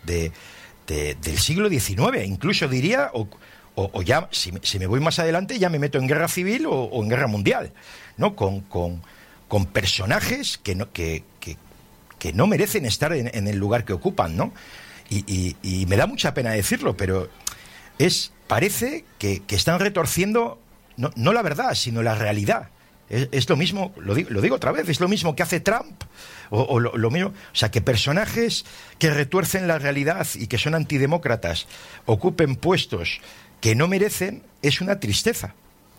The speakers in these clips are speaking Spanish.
del siglo XIX, incluso diría, o ya, si me voy más adelante, ya me meto en guerra civil o en guerra mundial, ¿no? Con personajes que no merecen estar en el lugar que ocupan, ¿no? Y me da mucha pena decirlo, pero parece que están retorciendo no la verdad, sino la realidad. Es lo mismo, lo digo otra vez, es lo mismo que hace Trump, o lo mismo, o sea, que personajes que retuercen la realidad y que son antidemócratas ocupen puestos que no merecen, es una tristeza,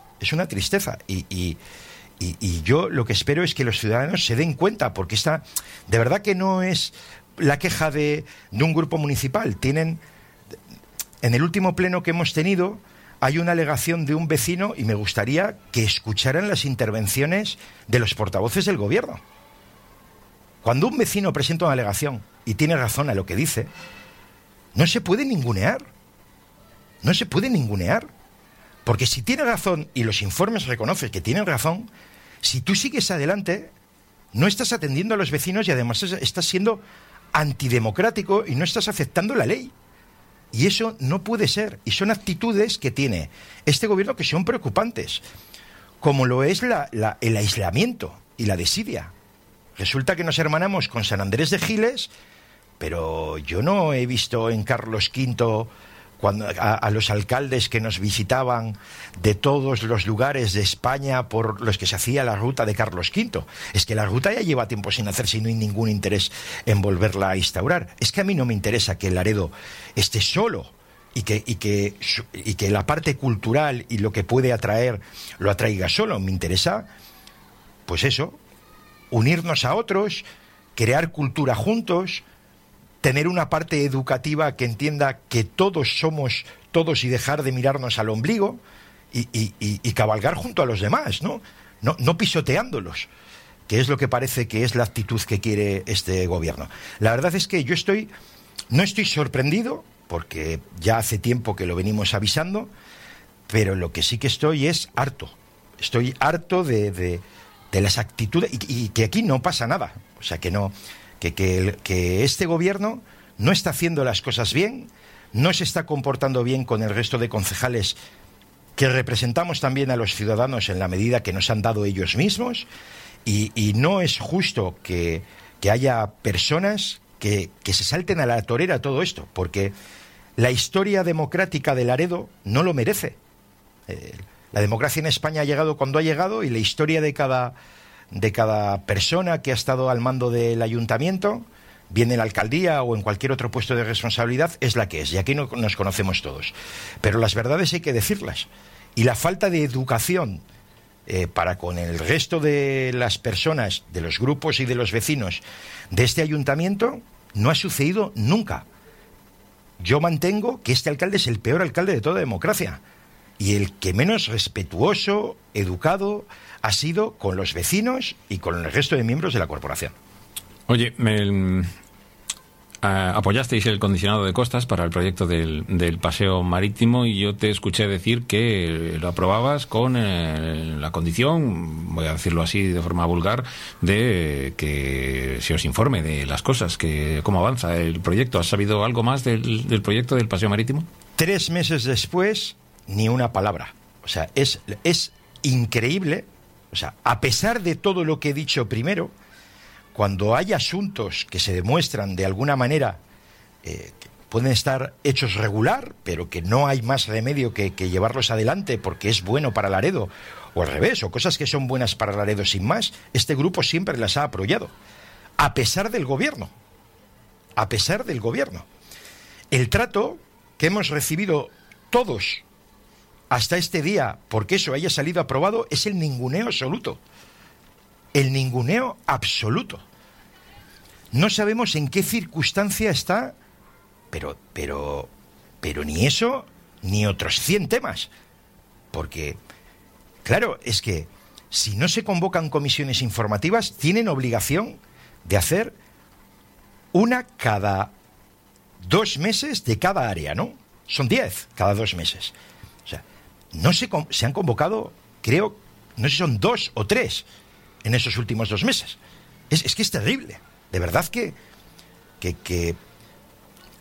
y yo lo que espero es que los ciudadanos se den cuenta, porque de verdad que no es la queja de un grupo municipal. En el último pleno que hemos tenido hay una alegación de un vecino y me gustaría que escucharan las intervenciones de los portavoces del gobierno. Cuando un vecino presenta una alegación y tiene razón a lo que dice, no se puede ningunear. No se puede ningunear. Porque si tiene razón y los informes reconocen que tienen razón, si tú sigues adelante, no estás atendiendo a los vecinos y además estás siendo antidemocrático y no estás aceptando la ley. Y eso no puede ser. Y son actitudes que tiene este gobierno que son preocupantes, como lo es el aislamiento y la desidia. Resulta que nos hermanamos con San Andrés de Giles, pero yo no he visto en Carlos V a los alcaldes que nos visitaban de todos los lugares de España por los que se hacía la ruta de Carlos V. Es que la ruta ya lleva tiempo sin hacerse y no hay ningún interés en volverla a instaurar. Es que a mí no me interesa que Laredo esté solo y que la parte cultural y lo que puede atraer lo atraiga solo. Me interesa, pues eso, unirnos a otros, crear cultura juntos, tener una parte educativa que entienda que todos somos todos y dejar de mirarnos al ombligo y cabalgar junto a los demás, ¿no? No pisoteándolos, que es lo que parece que es la actitud que quiere este gobierno. La verdad es que yo no estoy sorprendido, porque ya hace tiempo que lo venimos avisando, pero lo que sí que estoy es harto. Estoy harto de las actitudes y que aquí no pasa nada. O sea, que este gobierno no está haciendo las cosas bien, no se está comportando bien con el resto de concejales que representamos también a los ciudadanos en la medida que nos han dado ellos mismos, y no es justo que haya personas que se salten a la torera todo esto, porque la historia democrática de Laredo no lo merece. La democracia en España ha llegado cuando ha llegado, y la historia de cada persona que ha estado al mando del ayuntamiento, bien en la alcaldía o en cualquier otro puesto de responsabilidad, es la que es, y aquí nos conocemos todos. Pero las verdades hay que decirlas, y la falta de educación para con el resto de las personas, de los grupos y de los vecinos de este ayuntamiento, no ha sucedido nunca. Yo mantengo que este alcalde es el peor alcalde de toda democracia, y el que menos respetuoso, educado ha sido con los vecinos y con el resto de miembros de la corporación. Oye, apoyasteis el condicionado de costas para el proyecto del paseo marítimo, y yo te escuché decir que lo aprobabas con la condición, voy a decirlo así de forma vulgar, de que se os informe de las cosas, cómo avanza el proyecto. ¿Has sabido algo más del proyecto del paseo marítimo? 3 meses después, ni una palabra. O sea, es increíble. O sea, a pesar de todo lo que he dicho primero, cuando hay asuntos que se demuestran de alguna manera que pueden estar hechos regular, pero que no hay más remedio que llevarlos adelante porque es bueno para Laredo, o al revés, o cosas que son buenas para Laredo sin más, este grupo siempre las ha apoyado, a pesar del gobierno. A pesar del gobierno. El trato que hemos recibido todos hasta este día, porque eso haya salido aprobado, es el ninguneo absoluto. El ninguneo absoluto. No sabemos en qué circunstancia está, pero ni eso, ni otros 100 temas. Porque, claro, es que si no se convocan comisiones informativas, tienen obligación de hacer una cada 2 meses de cada área, ¿no? Son 10 cada 2 meses. O sea, se han convocado, creo, no sé si son 2 o 3 en esos últimos 2 meses. Es que es terrible. De verdad que